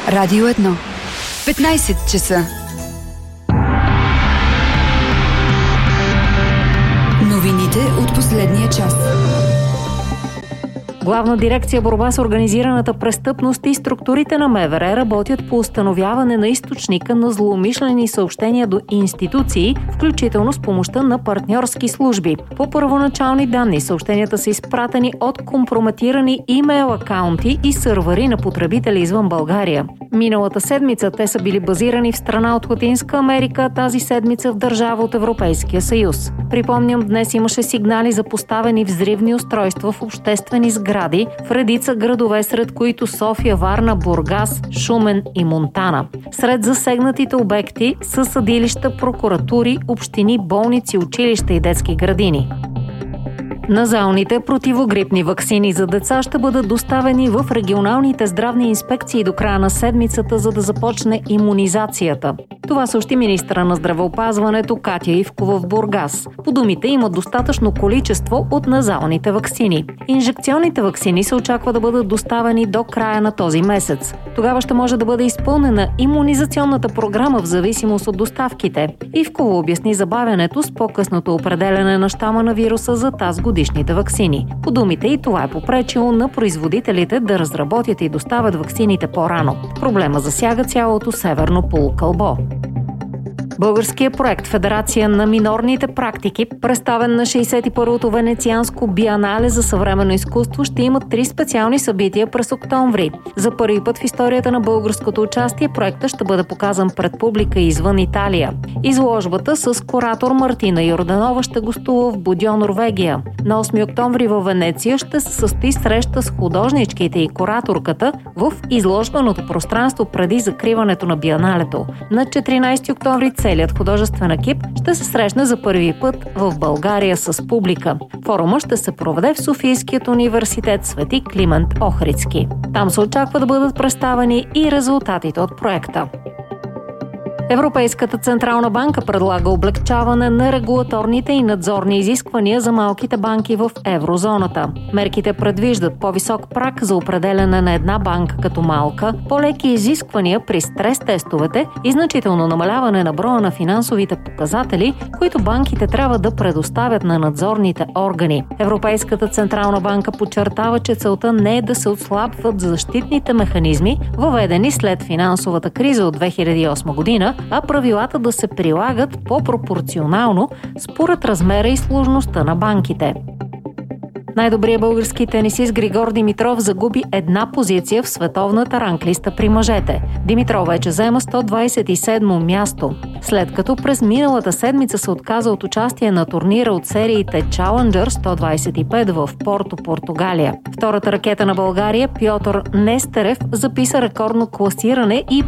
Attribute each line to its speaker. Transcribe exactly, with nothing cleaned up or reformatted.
Speaker 1: Радио едно. петнайсет часа. Новините от последния час.
Speaker 2: Главна дирекция борба с организираната престъпност и структурите на МВР работят по установяване на източника на злоумишлени съобщения до институции, включително с помощта на партньорски служби. По първоначални данни, съобщенията са изпратени от компрометирани имейл акаунти и сървъри на потребители извън България. Миналата седмица те са били базирани в страна от Латинска Америка, тази седмица в държава от Европейския съюз. Припомням, днес имаше сигнали за поставени взривни устройства в обществени сгради в редица градове, сред които София, Варна, Бургас, Шумен и Монтана. Сред засегнатите обекти са съдилища, прокуратури, общини, болници, училища и детски градини. Назалните противогрипни ваксини за деца ще бъдат доставени в регионалните здравни инспекции до края на седмицата, за да започне имунизацията. Това съобщи министъра на здравеопазването Катя Ивкова в Бургас. По думите има достатъчно количество от назалните ваксини. Инжекционните ваксини се очаква да бъдат доставени до края на този месец. Тогава ще може да бъде изпълнена имунизационната програма в зависимост от доставките. Ивкова обясни забавянето с по-късното определяне на щама на вируса за тази годишните ваксини. По думите и това е попречило на производителите да разработят и доставят ваксините по-рано. Проблема засяга цялото северно полукълбо. Българският проект Федерация на минорните практики, представен на шейсет и първото Венецианско биенале за съвременно изкуство, ще има три специални събития през октомври. За първи път в историята на българското участие проектът ще бъде показан пред публика извън Италия. Изложбата с куратор Мартина Йорданова ще гостува в Бодьо, Норвегия. На осми октомври във Венеция ще се състои среща с художничките и кураторката в изложбеното пространство преди закриването на биеналето. На четиринайсети октомври целият художествен екип ще се срещне за първи път в България с публика. Форума ще се проведе в Софийският университет Свети Климент Охридски. Там се очаква да бъдат представени и резултатите от проекта. Европейската централна банка предлага облекчаване на регулаторните и надзорни изисквания за малките банки в еврозоната. Мерките предвиждат по-висок праг за определяне на една банка като малка, по-леки изисквания при стрес-тестовете и значително намаляване на броя на финансовите показатели, които банките трябва да предоставят на надзорните органи. Европейската централна банка подчертава, че целта не е да се отслабват защитните механизми, въведени след финансовата криза от две хиляди и осма година, а правилата да се прилагат по-пропорционално според размера и сложността на банките. Най-добрият български тенисист Григор Димитров загуби една позиция в световната ранглиста при мъжете. Димитров вече заема сто двайсет и седмо място, след като през миналата седмица се отказа от участие на турнира от сериите Challenger сто двайсет и пет в Порто, Португалия. Втората ракета на България, Пьотър Нестерев, записа рекордно класиране и